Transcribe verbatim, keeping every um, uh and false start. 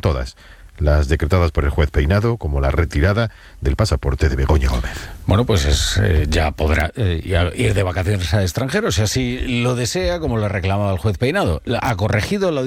todas, las decretadas por el juez Peinado, como la retirada del pasaporte de Begoña Gómez. Bueno, pues es, eh, ya podrá eh, ya ir de vacaciones al extranjero, si así lo desea, como lo reclamaba el juez Peinado. Ha corregido la